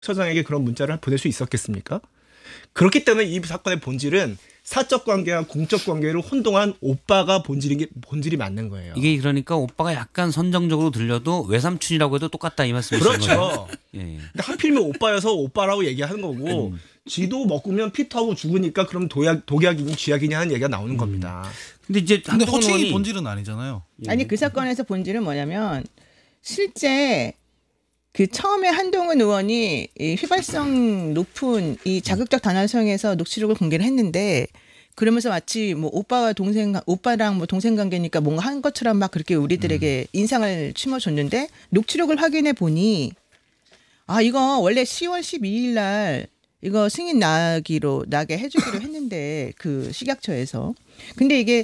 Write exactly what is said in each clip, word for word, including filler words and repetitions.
처장에게 그런 문자를 보낼 수 있었겠습니까? 그렇기 때문에 이 사건의 본질은 사적 관계와 공적 관계를 혼동한 오빠가 본질인 게 본질이 맞는 거예요. 이게 그러니까 오빠가 약간 선정적으로 들려도 외삼촌이라고 해도 똑같다 이 말씀이신 거죠? 그렇죠. 예. 근데 하필이면 오빠여서 오빠라고 얘기하는 거고 음. 쥐도 먹으면 피터하고 죽으니까 그럼 도약, 독약이니 쥐약이니 하는 얘기가 나오는 음. 겁니다. 근데 이제 근데 한동훈 호칭이 의원이 본질은 아니잖아요. 아니 그 사건에서 본질은 뭐냐면 실제 그 처음에 한동훈 의원이 이 휘발성 높은 이 자극적 단어 사용해서 녹취록을 공개를 했는데 그러면서 마치 뭐 오빠와 동생 오빠랑 뭐 동생 관계니까 뭔가 한 것처럼 막 그렇게 우리들에게 인상을 심어줬는데 녹취록을 확인해 보니 아 이거 원래 시월 십이일 날 이거 승인 나기로 나게 해주기로 했는데 그 식약처에서 근데 이게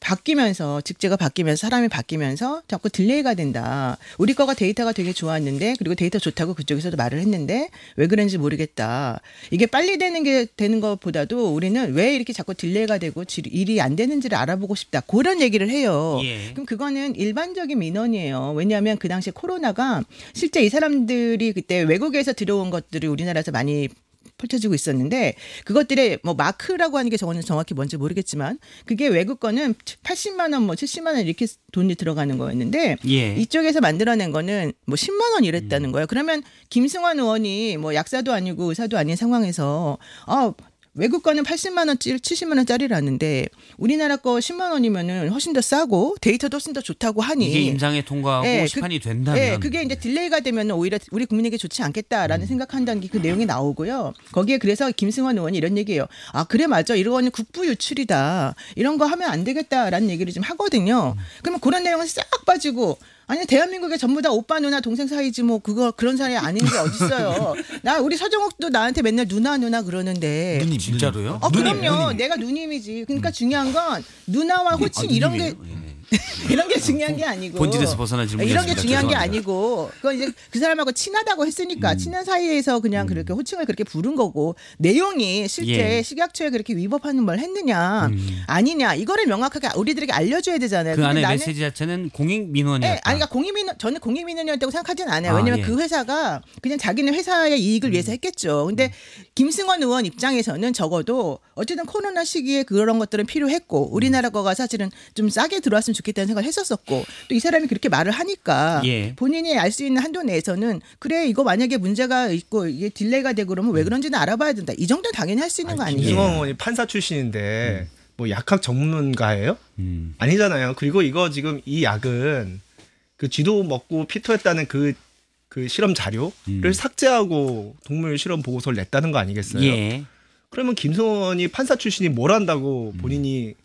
바뀌면서 직제가 바뀌면서 사람이 바뀌면서 자꾸 딜레이가 된다. 우리 거가 데이터가 되게 좋았는데 그리고 데이터 좋다고 그쪽에서도 말을 했는데 왜 그런지 모르겠다. 이게 빨리 되는 게 되는 것보다도 우리는 왜 이렇게 자꾸 딜레이가 되고 일이 안 되는지를 알아보고 싶다. 그런 얘기를 해요. 예. 그럼 그거는 일반적인 민원이에요. 왜냐하면 그 당시에 코로나가 실제 이 사람들이 그때 외국에서 들어온 것들이 우리나라에서 많이 펼쳐지고 있었는데 그것들의 뭐 마크라고 하는 게 저는 정확히 뭔지 모르겠지만 그게 외국 거는 팔십만 원 뭐 칠십만 원 이렇게 돈이 들어가는 거였는데 예. 이쪽에서 만들어낸 거는 뭐 십만 원 이랬다는 거예요. 그러면 김승환 의원이 뭐 약사도 아니고 의사도 아닌 상황에서 아 외국 거는 팔십만 원짜리 칠십만 원짜리라는데 우리나라 거 십만 원이면은 훨씬 더 싸고 데이터도 훨씬 더 좋다고 하니 이게 임상에 통과하고 예, 시판이 그, 된다면 예, 그게 이제 딜레이가 되면 오히려 우리 국민에게 좋지 않겠다라는 음. 생각한다는 게 그 내용이 나오고요. 거기에 그래서 김승환 의원이 이런 얘기예요. 아 그래 맞아 이거는 국부 유출이다. 이런 거 하면 안 되겠다라는 얘기를 좀 하거든요. 그러면 그런 내용은 싹 빠지고 아니 대한민국에 전부 다 오빠 누나 동생 사이지 뭐 그거 그런 사이 아닌 게 어딨어요. 나 우리 서정옥도 나한테 맨날 누나 누나 그러는데 누님, 진짜로요? 어 누님, 그럼요. 누님. 내가 누님이지. 그러니까 중요한 건 누나와 호칭 이런 게 누님이에요? 예. 이런 게 중요한 게 아니고 본질에서 벗어난 질문이었습니다. 이런 게 중요한 게 죄송합니다. 아니고 그건 이제 그 사람하고 친하다고 했으니까 음. 친한 사이에서 그냥 그렇게 호칭을 그렇게 부른 거고 내용이 실제 예. 식약처에 그렇게 위법하는 뭘 했느냐 음. 아니냐 이거를 명확하게 우리들에게 알려줘야 되잖아요. 그 근데 안에 나는 메시지 자체는 공익 민원이었다. 네, 아니, 그러니까 공익민원, 저는 공익민원이었다고 생각하진 않아요. 아, 왜냐면 예. 그 회사가 그냥 자기네 회사의 이익을 위해서 했겠죠. 근데 김승원 의원 입장에서는 적어도 어쨌든 코로나 시기에 그런 것들은 필요했고 우리나라 거가 사실은 좀 싸게 들어왔으면 좋겠다는 생각을 했었었고 또 이 사람이 그렇게 말을 하니까 예. 본인이 알 수 있는 한도 내에서는 그래 이거 만약에 문제가 있고 이게 딜레이가 되고 그러면 왜 그런지는 알아봐야 된다. 이 정도는 당연히 할 수 있는 거 아니에요? 김승원 의원이 판사 출신인데 뭐 약학 전문가예요? 음. 아니잖아요. 그리고 이거 지금 이 약은 그 쥐도 먹고 피토했다는 그, 그 실험 자료를 음. 삭제하고 동물 실험 보고서를 냈다는 거 아니겠어요? 예. 그러면 김승원이 판사 출신이 뭘 한다고 본인이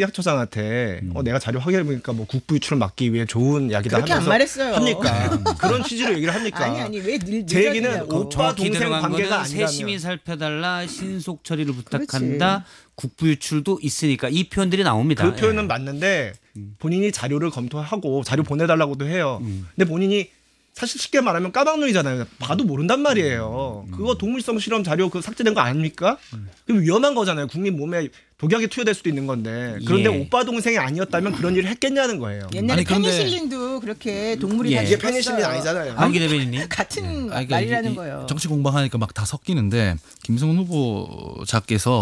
시약처장한테 음. 어, 내가 자료 확인해보니까 뭐 국부 유출을 막기 위해 좋은 약이다 그렇게 안 하면서 말했어요. 합니까? 그런 취지로 얘기를 합니까? 아니 아니 왜 늘, 제 얘기는 늦어지냐고. 오빠 정확히 동생 들어간 관계가 거는 아니라면 세심히 살펴달라 신속 처리를 부탁한다. 국부 유출도 있으니까 이 표현들이 나옵니다. 그 표현은 예. 맞는데 본인이 자료를 검토하고 자료 보내달라고도 해요. 음. 근데 본인이 사실 쉽게 말하면 까막눈이잖아요. 봐도 모른단 말이에요. 그거 동물성 실험 자료 그 삭제된 거 아닙니까? 그럼 위험한 거잖아요. 국민 몸에 독약이 투여될 수도 있는 건데. 그런데 예. 오빠 동생이 아니었다면 그런 일을 했겠냐는 거예요. 옛날에 아니, 그런데- 페니실린도 그렇게 동물이 예. 다 이게 죽었어요. 페니실린 아니잖아요. 황기 대변인님. 같은 아니, 그러니까 말이라는 이- 이 거예요. 정치 공방하니까 막 다 섞이는데 김성훈 후보자께서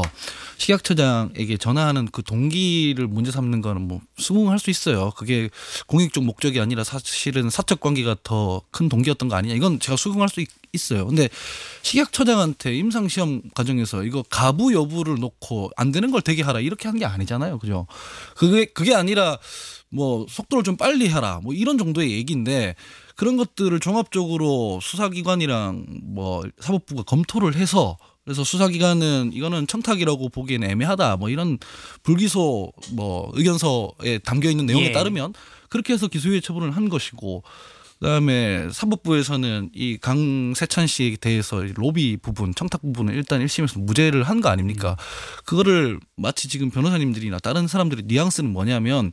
식약처장에게 전화하는 그 동기를 문제 삼는 거는 뭐 수긍할 수 있어요. 그게 공익적 목적이 아니라 사실은 사적 관계가 더 큰 동기였던 거 아니냐. 이건 제가 수긍할 수 있, 있어요. 근데 식약처장한테 임상 시험 과정에서 이거 가부 여부를 놓고 안 되는 걸 되게 하라 이렇게 한 게 아니잖아요. 그죠? 그게 그게 아니라 뭐 속도를 좀 빨리 하라 뭐 이런 정도의 얘기인데 그런 것들을 종합적으로 수사기관이랑 뭐 사법부가 검토를 해서 그래서 수사기관은 이거는 청탁이라고 보기에는 애매하다 뭐 이런 불기소 뭐 의견서에 담겨 있는 내용에 예. 따르면 그렇게 해서 기소유예 처분을 한 것이고 그다음에 사법부에서는 이 강세찬 씨에 대해서 로비 부분, 청탁 부분은 일단 일 심에서 무죄를 한 거 아닙니까? 그거를 마치 지금 변호사님들이나 다른 사람들의 뉘앙스는 뭐냐면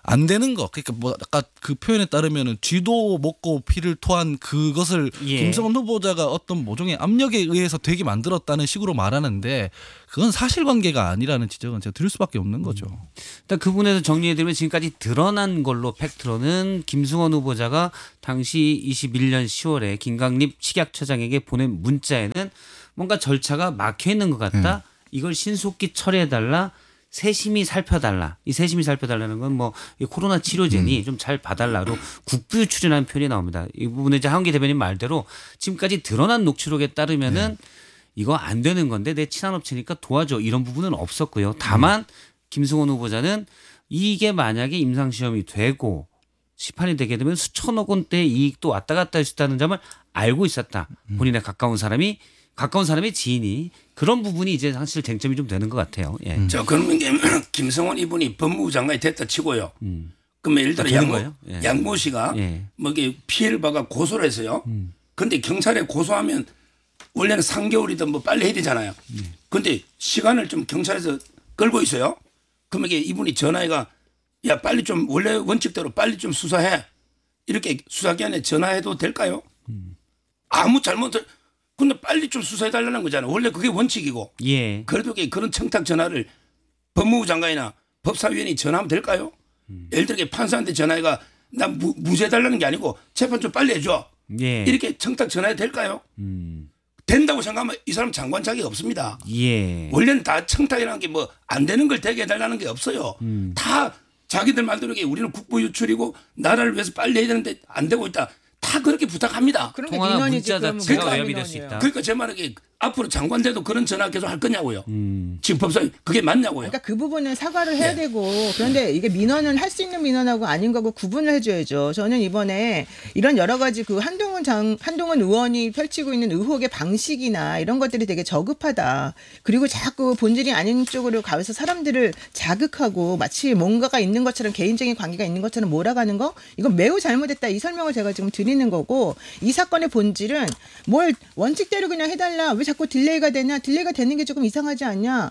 안 되는 거. 그러니까 뭐 아까 그 표현에 따르면은 쥐도 먹고 피를 토한 그것을 예. 김성원 후보자가 어떤 모종의 압력에 의해서 되게 만들었다는 식으로 말하는데 그건 사실관계가 아니라는 지적은 제가 드릴 수밖에 없는 거죠. 일단 그 부분에서 정리해드리면 지금까지 드러난 걸로 팩트로는 김승원 후보자가 당시 이십일 년 시월에 김강립 식약처장에게 보낸 문자에는 뭔가 절차가 막혀 있는 것 같다. 음. 이걸 신속히 처리해달라. 세심히 살펴달라. 이 세심히 살펴달라는 건 뭐 코로나 치료제니 음. 좀 잘 봐달라로 국부유출이라는 표현이 나옵니다. 이 부분에 이제 하은기 대변인 말대로 지금까지 드러난 녹취록에 따르면은 네. 이거 안 되는 건데 내 친한 업체니까 도와줘 이런 부분은 없었고요. 다만 음. 김승원 후보자는 이게 만약에 임상시험이 되고 시판이 되게 되면 수천억 원대의 이익도 왔다 갔다 할 수 있다는 점을 알고 있었다. 음. 본인의 가까운 사람이 가까운 사람의 지인이 그런 부분이 이제 사실 쟁점이 좀 되는 것 같아요. 예. 음. 저 그러면 이게 김성원 이분이 법무부 장관이 됐다 치고요. 음. 그러면 예를 들어 아, 되는 양모, 거예요? 예. 양모 씨가 예. 뭐 이게 피해를 받아 고소를 했어요. 음. 근데 경찰에 고소하면 원래는 삼 개월이든 뭐 빨리 해야 되잖아요. 음. 근데 시간을 좀 경찰에서 끌고 있어요. 그러면 이게 이분이 전화해가 야 빨리 좀 원래 원칙대로 빨리 좀 수사해. 이렇게 수사기관에 전화해도 될까요? 음. 아무 잘못을 근데 빨리 좀 수사해 달라는 거잖아요. 원래 그게 원칙이고. 예. 그래도 그런 청탁 전화를 법무부 장관이나 법사위원이 전화하면 될까요? 음. 예를 들어 판사한테 전화해가 나 무, 무죄 달라는 게 아니고 재판 좀 빨리 해줘. 예. 이렇게 청탁 전화해 될까요? 음. 된다고 생각하면 이 사람 장관 자격이 없습니다. 예. 원래는 다 청탁이라는 게 뭐 안 되는 걸 되게 해달라는 게 없어요. 음. 다 자기들 말대로 우리는 국부 유출이고 나라를 위해서 빨리 해야 되는데 안 되고 있다. 다 그렇게 부탁합니다. 그런 게 통화나 민원이지. 문자 그러면 자체가 뭐가 외압이 될 수 민원이에요? 있다. 그러니까 제 말은 이게 앞으로 장관 돼도 그런 전화 계속 할 거냐고요. 음. 지금 법사위 그게 맞냐고요. 그러니까 그 부분은 사과를 해야 네. 되고 그런데 이게 민원은 할 수 있는 민원하고 아닌 거고 구분을 해줘야죠. 저는 이번에 이런 여러 가지 그 한동훈 장 한동훈 의원이 펼치고 있는 의혹의 방식이나 이런 것들이 되게 저급하다. 그리고 자꾸 본질이 아닌 쪽으로 가서 사람들을 자극하고 마치 뭔가가 있는 것처럼 개인적인 관계가 있는 것처럼 몰아가는 거 이건 매우 잘못했다. 이 설명을 제가 지금 드리는 거고 이 사건의 본질은 뭘 원칙대로 그냥 해달라. 왜 자꾸 딜레이가 되냐? 딜레이가 되는 게 조금 이상하지 않냐?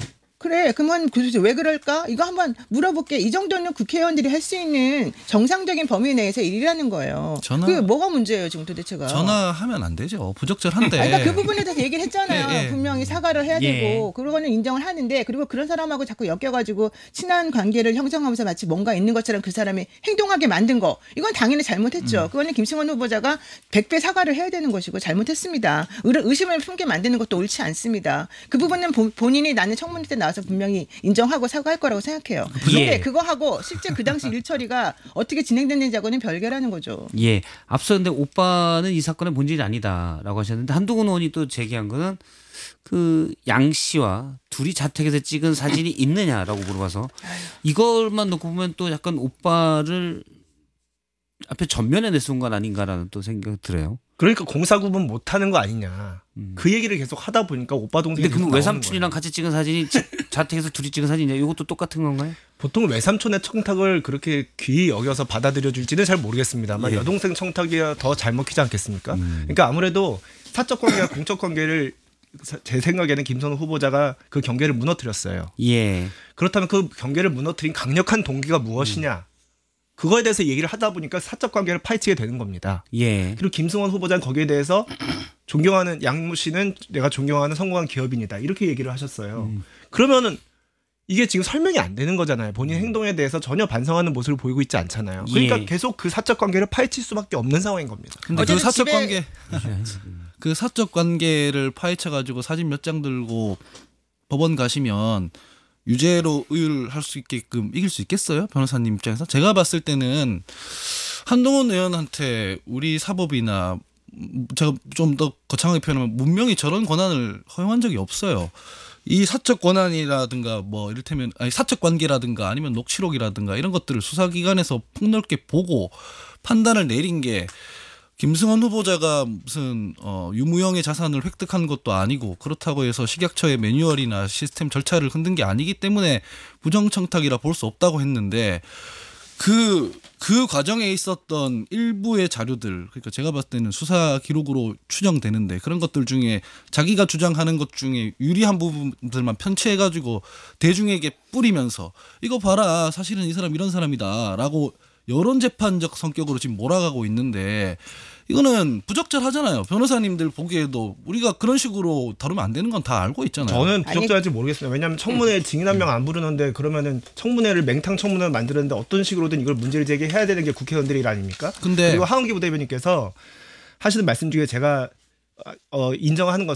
그래, 그러면 도대체 왜 그럴까? 이거 한번 물어볼게. 이 정도는 국회의원들이 할 수 있는 정상적인 범위 내에서 일이라는 거예요. 전화- 그게 뭐가 문제예요, 지금 도대체가? 전화하면 안 되죠. 부적절한데. 아니, 그러니까 그 부분에 대해서 얘기를 했잖아요. 예, 예. 분명히 사과를 해야 예. 되고 그거는 인정을 하는데 그리고 그런 사람하고 자꾸 엮여가지고 친한 관계를 형성하면서 마치 뭔가 있는 것처럼 그 사람이 행동하게 만든 거 이건 당연히 잘못했죠. 음. 그거는 김승원 후보자가 백 배 사과를 해야 되는 것이고 잘못했습니다. 의- 의심을 품게 만드는 것도 옳지 않습니다. 그 부분은 본- 본인이 나는 청문회 때 나와서 분명히 인정하고 사과할 거라고 생각해요. 그런데 예. 그거 하고 실제 그 당시 일 처리가 어떻게 진행됐는지하고는 별개라는 거죠. 예. 앞서 근데 오빠는 이 사건의 본질이 아니다라고 하셨는데 한동훈 의원이 또 제기한 거는 그 양 씨와 둘이 자택에서 찍은 사진이 있느냐라고 물어봐서 이걸만 놓고 보면 또 약간 오빠를 앞에 전면에 내세운 건 아닌가라는 또 생각이 들어요. 그러니까 공사 구분 못하는 거 아니냐. 그 얘기를 계속 하다 보니까 오빠 동생이 근데 그럼 계속 나오는 외삼촌이랑 거예요. 같이 찍은 사진이 자- 자택에서 둘이 찍은 사진이냐? 이것도 똑같은 건가요? 보통 외삼촌의 청탁을 그렇게 귀히 여겨서 받아들여 줄지는 잘 모르겠습니다만 예. 여동생 청탁이야 더 잘 먹히지 않겠습니까? 음. 그러니까 아무래도 사적 관계와 공적 관계를 사- 제 생각에는 김선호 후보자가 그 경계를 무너뜨렸어요. 예. 그렇다면 그 경계를 무너뜨린 강력한 동기가 무엇이냐? 그거에 대해서 얘기를 하다 보니까 사적 관계를 파헤치게 되는 겁니다. 예. 그리고 김승원 후보자는 거기에 대해서 존경하는 양모 씨는 내가 존경하는 성공한 기업인이다. 이렇게 얘기를 하셨어요. 그러면은 이게 지금 설명이 안 되는 거잖아요. 본인 행동에 대해서 전혀 반성하는 모습을 보이고 있지 않잖아요. 그러니까 예. 계속 그 사적 관계를 파헤칠 수밖에 없는 상황인 겁니다. 근데 그 어제는 사적 집에- 관계 그 사적 관계를 파헤쳐 가지고 사진 몇 장 들고 법원 가시면 유죄로 의율할 수 있게끔 이길 수 있겠어요? 변호사님 입장에서 제가 봤을 때는 한동훈 의원한테 우리 사법이나 제가 좀 더 거창하게 표현하면 문명이 저런 권한을 허용한 적이 없어요. 이 사적 권한이라든가 뭐 이를테면 아니 사적 관계라든가 아니면 녹취록이라든가 이런 것들을 수사기관에서 폭넓게 보고 판단을 내린 게 김승원 후보자가 무슨 어, 유무형의 자산을 획득한 것도 아니고 그렇다고 해서 식약처의 매뉴얼이나 시스템 절차를 흔든 게 아니기 때문에 부정청탁이라 볼 수 없다고 했는데 그, 그 과정에 있었던 일부의 자료들, 그러니까 제가 봤을 때는 수사 기록으로 추정되는데 그런 것들 중에 자기가 주장하는 것 중에 유리한 부분들만 편취해가지고 대중에게 뿌리면서 이거 봐라, 사실은 이 사람 이런 사람이다라고 여론 재판적 성격으로 지금 몰아가고 있는데 이거는 부적절하잖아요. 변호사님들 보기에도 우리가 그런 식으로 다루면 안 되는 건 다 알고 있잖아요. 저는 부적절한지 모르겠습니다. 왜냐하면 청문회에 증인 한 명 안 부르는데 그러면은 청문회를 맹탕 청문회를 만드는데 어떤 식으로든 이걸 문제를 제기해야 되는 게 국회의원들의 일 아닙니까? 근데 그리고 하은기 부대변인께서 하시는 말씀 중에 제가 어, 인정하는 것은